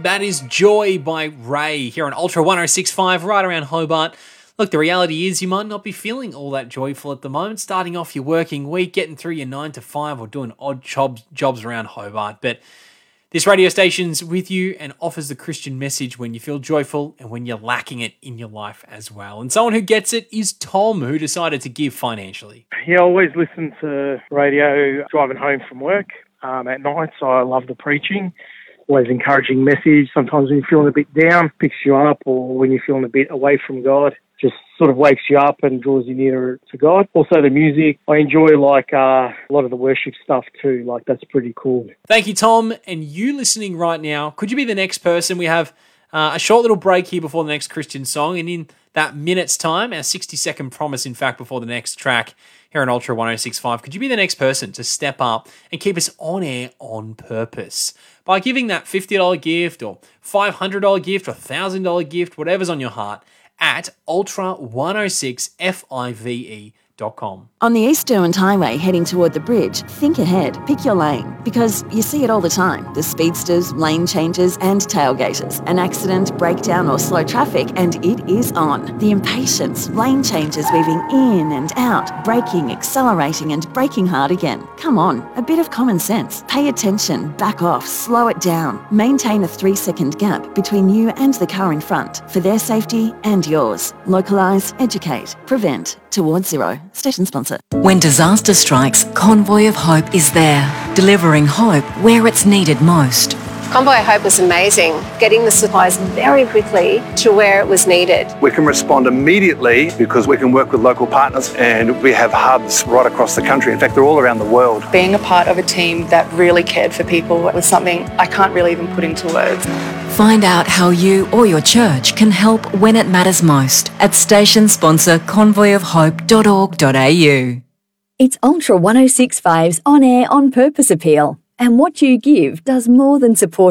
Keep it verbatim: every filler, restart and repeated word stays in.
That is Joy by Ray here on Ultra one oh six point five right around Hobart. Look, the reality is you might not be feeling all that joyful at the moment, starting off your working week, getting through your nine to five or doing odd jobs, jobs around Hobart. But this radio station's with you and offers the Christian message when you feel joyful and when you're lacking it in your life as well. And someone who gets it is Tom, who decided to give financially. Yeah, I always listen to radio driving home from work um, at night, so I love the preaching. Always encouraging message. Sometimes when you're feeling a bit down, picks you up, or when you're feeling a bit away from God, just sort of wakes you up and draws you nearer to God. Also the music, I enjoy like uh, a lot of the worship stuff too. Like that's pretty cool. Thank you, Tom. And you listening right now, could you be the next person? We have uh, a short little break here before the next Christian song, and in that minute's time, our sixty second promise, in fact, before the next track here on Ultra one oh six point five, could you be the next person to step up and keep us on air on purpose? By giving that fifty dollars gift or five hundred dollars gift or one thousand dollars gift, whatever's on your heart, at ultra one oh six five dot com. On the East Derwent Highway heading toward the bridge, think ahead, pick your lane, because you see it all the time. The speedsters, lane changes and tailgaters. An accident, breakdown or slow traffic and it is on. The impatience, lane changes weaving in and out, braking, accelerating and braking hard again. Come on, a bit of common sense. Pay attention, back off, slow it down. Maintain a three second gap between you and the car in front for their safety and yours. Localise, educate, prevent. Towards Zero. Station sponsor. When disaster strikes, Convoy of Hope is there, delivering hope where it's needed most. Convoy of Hope was amazing, getting the supplies very quickly to where it was needed. We can respond immediately because we can work with local partners and we have hubs right across the country. In fact, they're all around the world. Being a part of a team that really cared for people was something I can't really even put into words. Find out how you or your church can help when it matters most at station sponsor convoy of hope dot org dot a u. It's Ultra one oh six point five's On Air On Purpose appeal, and what you give does more than support